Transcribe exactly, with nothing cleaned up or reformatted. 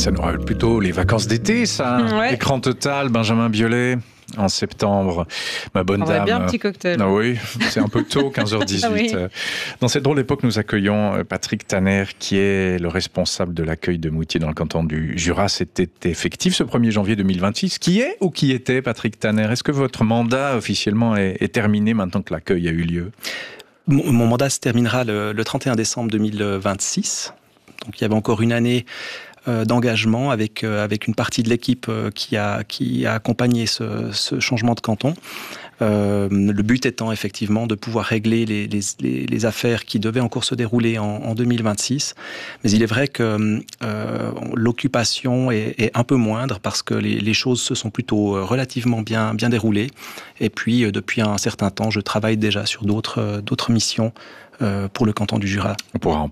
ça nous rappelle plutôt les vacances d'été, ça. Ouais. Écran total, Benjamin Biolay, en septembre. Ma bonne On aurait dame. bien un petit cocktail. Ah oui, c'est un peu tôt, quinze heures dix-huit. Ah oui. Dans cette drôle d'époque, nous accueillons Patrick Tanner, qui est le responsable de l'accueil de Moutier dans le canton du Jura. C'était effectif ce premier janvier deux mille vingt-six. Qui est ou qui était Patrick Tanner? Est-ce que votre mandat officiellement est, est terminé maintenant que l'accueil a eu lieu? Mon, mon mandat se terminera le, le trente et un décembre deux mille vingt-six. Donc il y avait encore une année euh, d'engagement avec, euh, avec une partie de l'équipe euh, qui, a, qui a accompagné ce, ce changement de canton. Euh, le but étant effectivement de pouvoir régler les, les, les, les affaires qui devaient encore se dérouler en, en deux mille vingt-six. Mais il est vrai que euh, l'occupation est, est un peu moindre parce que les, les choses se sont plutôt relativement bien, bien déroulées. Et puis, depuis un certain temps, je travaille déjà sur d'autres, d'autres missions euh, pour le canton du Jura. On pourra en